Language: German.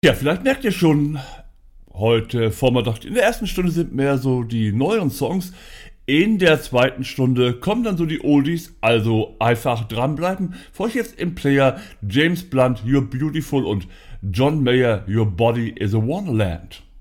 Ja, vielleicht merkt ihr schon, heute vormittag, in der ersten Stunde sind mehr so die neueren Songs. In der zweiten Stunde kommen dann so die Oldies, also einfach dranbleiben. Für euch jetzt im Player James Blunt, You're Beautiful und John Mayer, Your Body is a Wonderland.